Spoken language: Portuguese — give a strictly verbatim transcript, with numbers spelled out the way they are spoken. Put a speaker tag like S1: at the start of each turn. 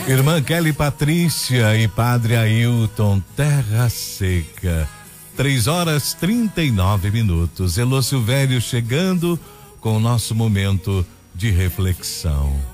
S1: Irmã Kelly Patrícia e Padre Ailton, Terra Seca. Três horas trinta e nove minutos. Elô Silvério chegando com o nosso momento de reflexão.